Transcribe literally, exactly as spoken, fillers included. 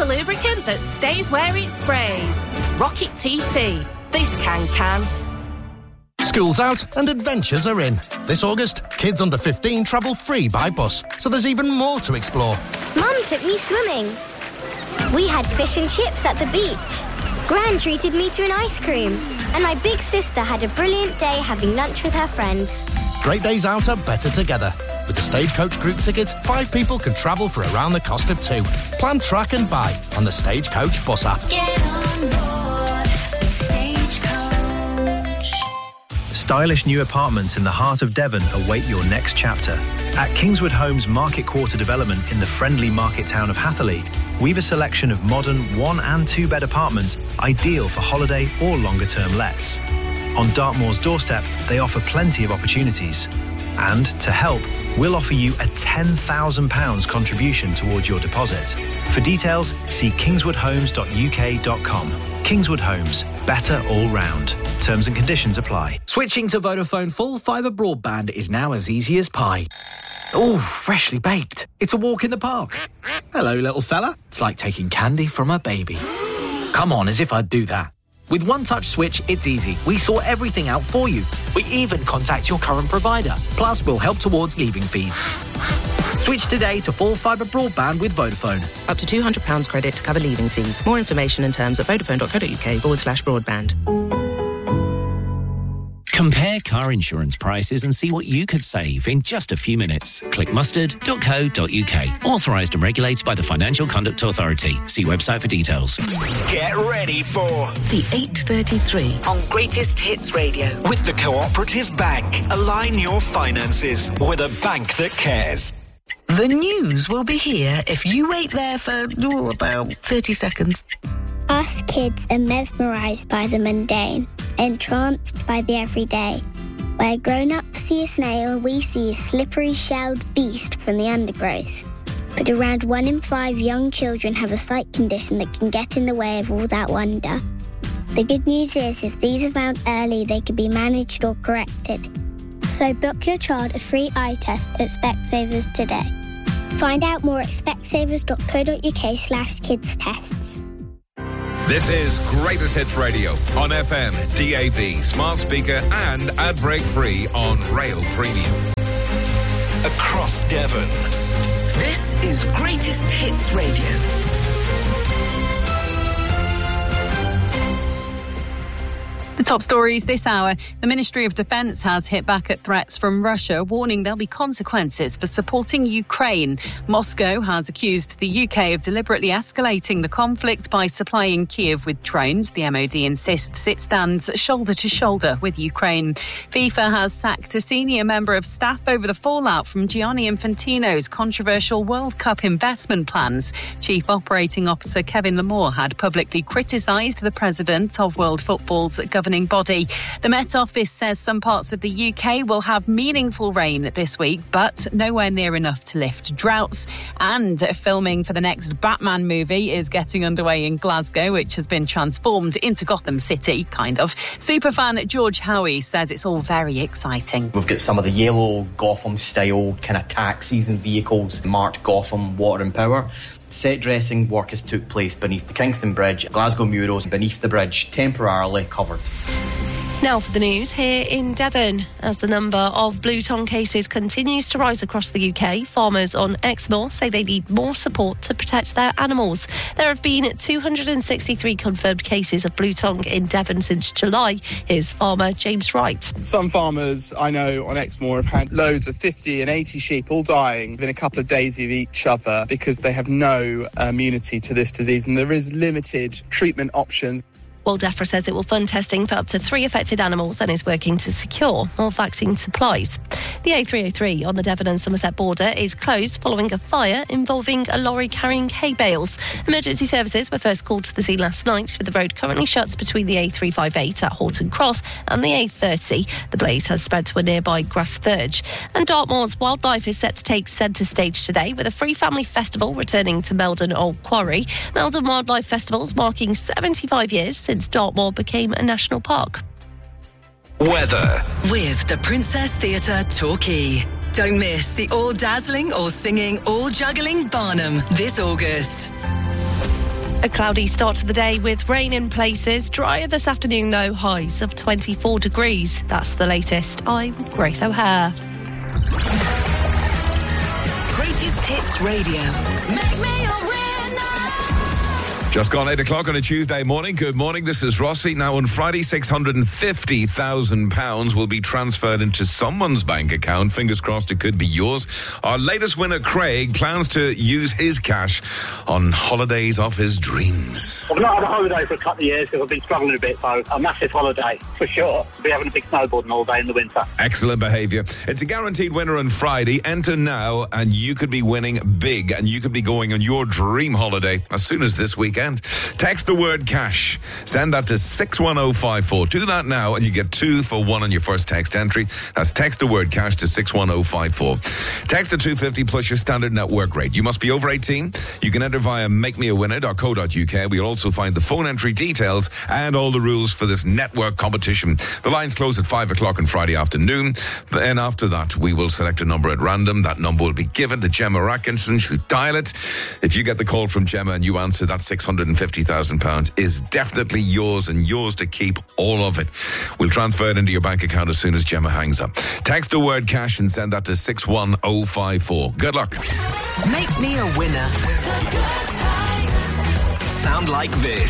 super lubricant that stays where it sprays. Rocket T T. This can can. School's out and adventures are in. This August, kids under fifteen travel free by bus, so there's even more to explore. Mum took me swimming. We had fish and chips at the beach. Gran treated me to an ice cream. And my big sister had a brilliant day having lunch with her friends. Great days out are better together. With the Stagecoach group ticket, five people can travel for around the cost of two. Plan, track and buy on the Stagecoach bus app. Get on board with Stagecoach. Stylish new apartments in the heart of Devon await your next chapter. At Kingswood Homes Market Quarter development in the friendly market town of Hatherley, we've a selection of modern one and two bed apartments ideal for holiday or longer term lets. On Dartmoor's doorstep, they offer plenty of opportunities. And to help, we'll offer you a ten thousand pounds contribution towards your deposit. For details, see kingswood homes dot u k dot com. Kingswood Homes, better all round. Terms and conditions apply. Switching to Vodafone full fibre broadband is now as easy as pie. Oh, freshly baked. It's a walk in the park. Hello, little fella. It's like taking candy from a baby. Come on, as if I'd do that. With One Touch Switch, it's easy. We sort everything out for you. We even contact your current provider. Plus, we'll help towards leaving fees. Switch today to full fibre broadband with Vodafone. Up to two hundred pounds credit to cover leaving fees. More information and terms at vodafone.co.uk forward slash broadband. Compare car insurance prices and see what you could save in just a few minutes. Click mustard dot co dot u k. Authorised and regulated by the Financial Conduct Authority. See website for details. Get ready for the eight thirty-three on Greatest Hits Radio. With the Cooperative Bank. Align your finances with a bank that cares. The news will be here if you wait there for oh, about thirty seconds. Us kids are mesmerised by the mundane, entranced by the everyday. Where grown-ups see a snail, we see a slippery-shelled beast from the undergrowth. But around one in five young children have a sight condition that can get in the way of all that wonder. The good news is, if these are found early, they can be managed or corrected. So book your child a free eye test at Specsavers today. Find out more at specsavers.co.uk slash kids tests. This is Greatest Hits Radio on F M, D A B, smart speaker and ad-break free on Rail Premium. Across Devon. This is Greatest Hits Radio. The top stories this hour. The Ministry of Defence has hit back at threats from Russia, warning there'll be consequences for supporting Ukraine. Moscow has accused the U K of deliberately escalating the conflict by supplying Kiev with drones. The M O D insists it stands shoulder to shoulder with Ukraine. FIFA has sacked a senior member of staff over the fallout from Gianni Infantino's controversial World Cup investment plans. Chief Operating Officer Kevin Lamore had publicly criticised the president of World Football's governing body. The Met Office says some parts of the U K will have meaningful rain this week, but nowhere near enough to lift droughts. And filming for the next Batman movie is getting underway in Glasgow, which has been transformed into Gotham City, kind of. Superfan George Howie says it's all very exciting. We've got some of the yellow Gotham-style kind of taxis and vehicles marked Gotham, Water and Power. Set dressing work has took place beneath the Kingston Bridge. Glasgow murals beneath the bridge temporarily covered. Now for the news here in Devon. As the number of blue tongue cases continues to rise across the U K, farmers on Exmoor say they need more support to protect their animals. There have been two hundred sixty-three confirmed cases of blue tongue in Devon since July. Here's farmer James Wright. Some farmers I know on Exmoor have had loads of fifty and eighty sheep all dying within a couple of days of each other because they have no immunity to this disease, and there is limited treatment options. Well, DEFRA says it will fund testing for up to three affected animals and is working to secure more vaccine supplies. The A three oh three on the Devon and Somerset border is closed following a fire involving a lorry carrying hay bales. Emergency services were first called to the scene last night, with the road currently shut between the A three fifty-eight at Horton Cross and the A thirty. The blaze has spread to a nearby grass verge. And Dartmoor's wildlife is set to take centre stage today with a free family festival returning to Meldon Old Quarry. Meldon Wildlife Festival's marking seventy-five years since Dartmoor became a national park. Weather. With the Princess Theatre Torquay. Don't miss the all-dazzling, all-singing, all-juggling Barnum this August. A cloudy start to the day with rain in places. Drier this afternoon though, highs of twenty-four degrees. That's the latest. I'm Grace O'Hare. Greatest Hits Radio. Make me a winner. Just gone eight o'clock on a Tuesday morning. Good morning, this is Rossi. Now on Friday, six hundred fifty thousand pounds will be transferred into someone's bank account. Fingers crossed it could be yours. Our latest winner, Craig, plans to use his cash on holidays of his dreams. I've not had a holiday for a couple of years because I've been struggling a bit, so a massive holiday, for sure. I'll be having a big snowboarding all day in the winter. Excellent behaviour. It's a guaranteed winner on Friday. Enter now and you could be winning big and you could be going on your dream holiday as soon as this weekend. Text the word cash. Send that to six one oh five four. Do that now and you get two for one on your first text entry. That's text the word cash to six one oh five four. Text to two fifty plus your standard network rate. You must be over eighteen. You can enter via make me a winner dot co dot uk. We'll also find the phone entry details and all the rules for this network competition. The lines close at five o'clock on Friday afternoon. Then after that, we will select a number at random. That number will be given to Gemma Atkinson. She'll dial it. If you get the call from Gemma and you answer, that six hundred fifty thousand pounds is definitely yours and yours to keep, all of it. We'll transfer it into your bank account as soon as Gemma hangs up. Text the word cash and send that to six one oh five four. Good luck. Make me a winner. Sound like this.